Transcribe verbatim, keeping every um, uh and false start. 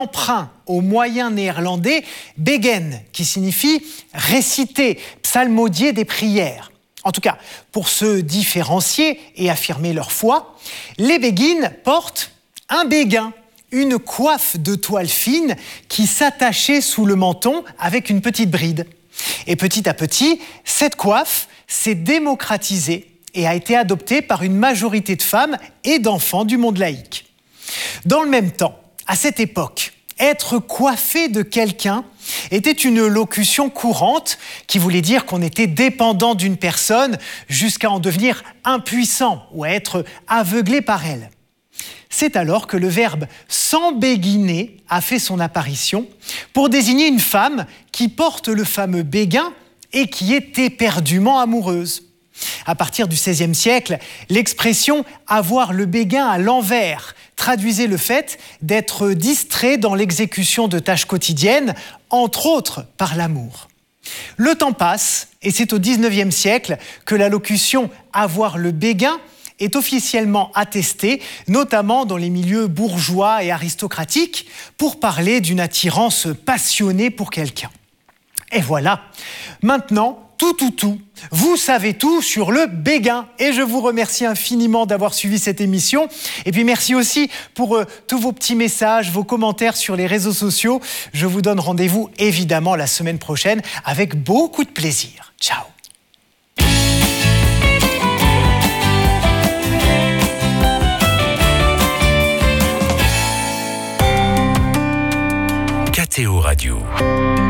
emprunt au moyen néerlandais begen, qui signifie réciter, psalmodier des prières. En tout cas, pour se différencier et affirmer leur foi, les béguines portent un béguin, une coiffe de toile fine qui s'attachait sous le menton avec une petite bride. Et petit à petit, cette coiffe s'est démocratisée et a été adoptée par une majorité de femmes et d'enfants du monde laïque. Dans le même temps, à cette époque, être coiffé de quelqu'un était une locution courante qui voulait dire qu'on était dépendant d'une personne jusqu'à en devenir impuissant ou à être aveuglé par elle. C'est alors que le verbe « s'embéguiner » a fait son apparition pour désigner une femme qui porte le fameux béguin et qui est éperdument amoureuse. À partir du seizième siècle, l'expression « avoir le béguin à l'envers » traduisait le fait d'être distrait dans l'exécution de tâches quotidiennes, entre autres par l'amour. Le temps passe et c'est au dix-neuvième siècle que la locution « avoir le béguin » est officiellement attestée, notamment dans les milieux bourgeois et aristocratiques, pour parler d'une attirance passionnée pour quelqu'un. Et voilà, maintenant, tout, tout, tout, vous savez tout sur le béguin. Et je vous remercie infiniment d'avoir suivi cette émission. Et puis merci aussi pour euh, tous vos petits messages, vos commentaires sur les réseaux sociaux. Je vous donne rendez-vous évidemment la semaine prochaine avec beaucoup de plaisir. Ciao. K T O Radio.